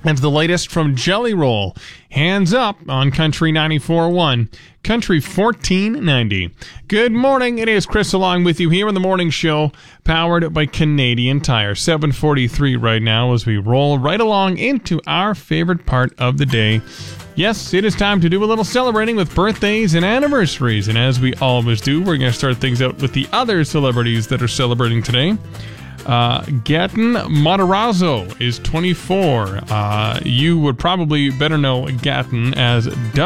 And the latest from Jelly Roll. Hands up on Country 94.1. Country 1490. Good morning. It is Chris along with you here on the morning show, powered by Canadian Tire. 7:43 right now as we roll right along into our favorite part of the day. Yes, it is time to do a little celebrating with birthdays and anniversaries. And as we always do, we're going to start things out with the other celebrities that are celebrating today. Gaten Matarazzo is 24. You would probably better know Gaten as